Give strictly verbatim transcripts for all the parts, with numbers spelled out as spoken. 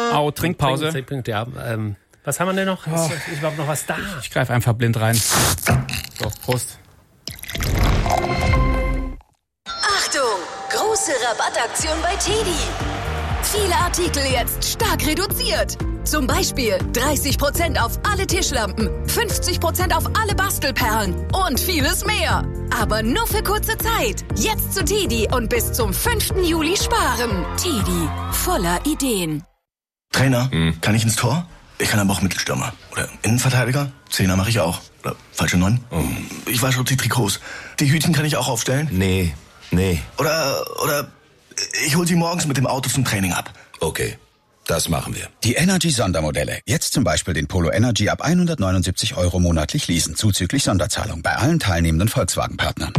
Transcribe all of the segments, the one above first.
Au, Trinkpause. Trink, trink, ja, ähm, was haben wir denn noch? Oh. Ist, ist überhaupt noch was da? Ich greife einfach blind rein. So, Prost. Achtung! Große Rabattaktion bei Teddy. Viele Artikel jetzt stark reduziert. Zum Beispiel dreißig Prozent auf alle Tischlampen, fünfzig Prozent auf alle Bastelperlen und vieles mehr. Aber nur für kurze Zeit. Jetzt zu Teddy und bis zum fünften Juli sparen. Teddy, voller Ideen. Trainer, hm. kann ich ins Tor? Ich kann aber auch Mittelstürmer. Oder Innenverteidiger? Zehner mache ich auch. Oder falsche Neun? Oh. Ich wasche die Trikots. Die Hütchen kann ich auch aufstellen? Nee, nee. Oder, oder ich hol sie morgens mit dem Auto zum Training ab. Okay, das machen wir. Die Energy-Sondermodelle. Jetzt zum Beispiel den Polo Energy ab hundertneunundsiebzig Euro monatlich leasen, zuzüglich Sonderzahlung bei allen teilnehmenden Volkswagen-Partnern.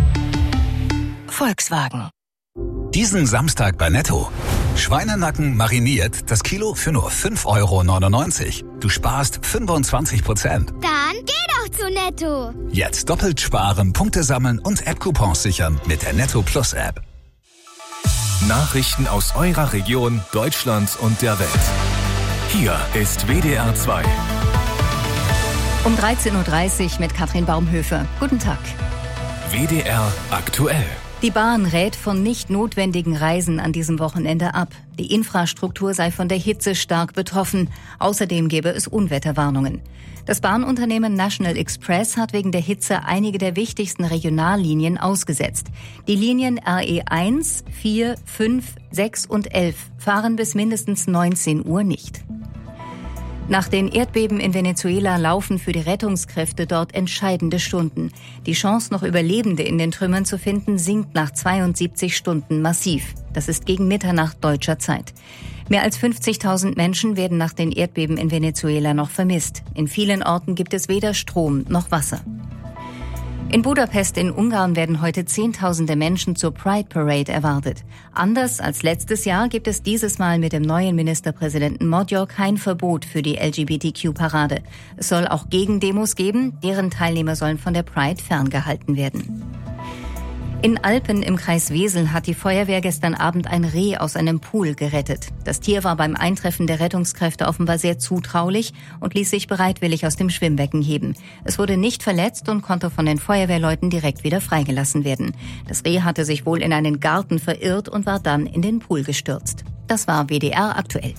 Volkswagen. Diesen Samstag bei Netto. Schweinenacken mariniert, das Kilo für nur fünf Euro neunundneunzig. Du sparst fünfundzwanzig Prozent. Dann geh doch zu Netto. Jetzt doppelt sparen, Punkte sammeln und App-Coupons sichern mit der Netto Plus App. Nachrichten aus eurer Region, Deutschland und der Welt. Hier ist W D R zwei. Um dreizehn Uhr dreißig mit Katrin Baumhöfe. Guten Tag. W D R aktuell. Die Bahn rät von nicht notwendigen Reisen an diesem Wochenende ab. Die Infrastruktur sei von der Hitze stark betroffen. Außerdem gäbe es Unwetterwarnungen. Das Bahnunternehmen National Express hat wegen der Hitze einige der wichtigsten Regionallinien ausgesetzt. Die Linien R E eins, vier, fünf, sechs und elf fahren bis mindestens neunzehn Uhr nicht. Nach den Erdbeben in Venezuela laufen für die Rettungskräfte dort entscheidende Stunden. Die Chance, noch Überlebende in den Trümmern zu finden, sinkt nach zweiundsiebzig Stunden massiv. Das ist gegen Mitternacht deutscher Zeit. Mehr als fünfzigtausend Menschen werden nach den Erdbeben in Venezuela noch vermisst. In vielen Orten gibt es weder Strom noch Wasser. In Budapest in Ungarn werden heute Zehntausende Menschen zur Pride Parade erwartet. Anders als letztes Jahr gibt es dieses Mal mit dem neuen Ministerpräsidenten Magyar kein Verbot für die L G B T Q-Parade. Es soll auch Gegendemos geben, deren Teilnehmer sollen von der Pride ferngehalten werden. In Alpen im Kreis Wesel hat die Feuerwehr gestern Abend ein Reh aus einem Pool gerettet. Das Tier war beim Eintreffen der Rettungskräfte offenbar sehr zutraulich und ließ sich bereitwillig aus dem Schwimmbecken heben. Es wurde nicht verletzt und konnte von den Feuerwehrleuten direkt wieder freigelassen werden. Das Reh hatte sich wohl in einen Garten verirrt und war dann in den Pool gestürzt. Das war W D R aktuell.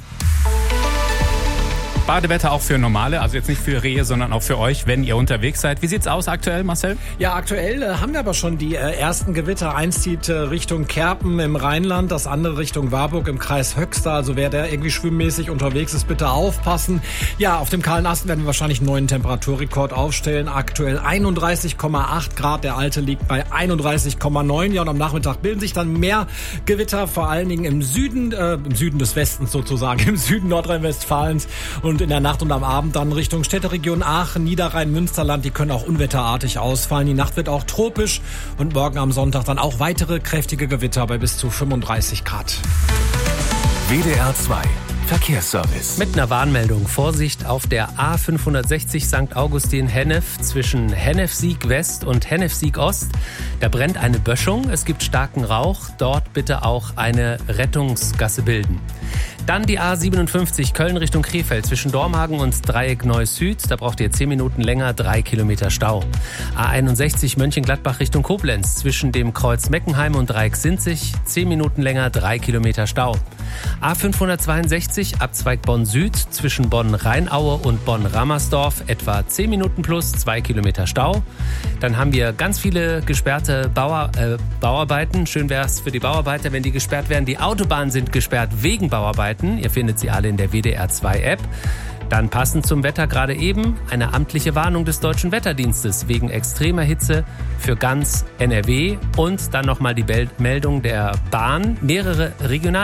Badewetter auch für Normale, also jetzt nicht für Rehe, sondern auch für euch, wenn ihr unterwegs seid. Wie sieht's aus aktuell, Marcel? Ja, aktuell äh, haben wir aber schon die äh, ersten Gewitter. Eins zieht äh, Richtung Kerpen im Rheinland, das andere Richtung Warburg im Kreis Höxter. Also wer da irgendwie schwimmmäßig unterwegs ist, bitte aufpassen. Ja, auf dem kahlen Ast werden wir wahrscheinlich einen neuen Temperaturrekord aufstellen. Aktuell einunddreißig Komma acht Grad, der alte liegt bei einunddreißig Komma neun. Ja, und am Nachmittag bilden sich dann mehr Gewitter, vor allen Dingen im Süden, äh, im Süden des Westens sozusagen, im Süden Nordrhein-Westfalens. Und in der Nacht und am Abend dann Richtung Städteregion Aachen, Niederrhein, Münsterland. Die können auch unwetterartig ausfallen. Die Nacht wird auch tropisch und morgen am Sonntag dann auch weitere kräftige Gewitter bei bis zu fünfunddreißig Grad. W D R zwei Verkehrsservice. Mit einer Warnmeldung. Vorsicht auf der A fünfhundertsechzig Sankt Augustin-Hennef zwischen Hennef-Sieg West und Hennef-Sieg Ost. Da brennt eine Böschung. Es gibt starken Rauch. Dort bitte auch eine Rettungsgasse bilden. Dann die A siebenundfünfzig Köln Richtung Krefeld zwischen Dormagen und Dreieck Neuss Süd. Da braucht ihr zehn Minuten länger, drei Kilometer Stau. A einundsechzig Mönchengladbach Richtung Koblenz zwischen dem Kreuz Meckenheim und Dreieck Sinzig. zehn Minuten länger, drei Kilometer Stau. A fünfhundertzweiundsechzig Abzweig Bonn Süd zwischen Bonn-Rheinaue und Bonn-Rammersdorf etwa zehn Minuten plus, zwei Kilometer Stau. Dann haben wir ganz viele gesperrte Bauer, äh, Bauarbeiten. Schön wäre es für die Bauarbeiter, wenn die gesperrt werden. Die Autobahnen sind gesperrt wegen Bauarbeiten. Ihr findet sie alle in der W D R zwei App. Dann passend zum Wetter gerade eben eine amtliche Warnung des Deutschen Wetterdienstes wegen extremer Hitze für ganz N R W. Und dann nochmal die Meldung der Bahn. Mehrere Regional